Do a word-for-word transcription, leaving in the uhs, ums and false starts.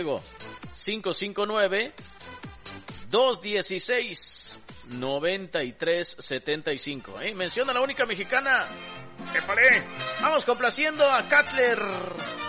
cinco cinco nueve, dos uno seis, nueve tres siete cinco. ¿Eh? Menciona la única mexicana. ¡Épale! Vamos complaciendo a Cutler.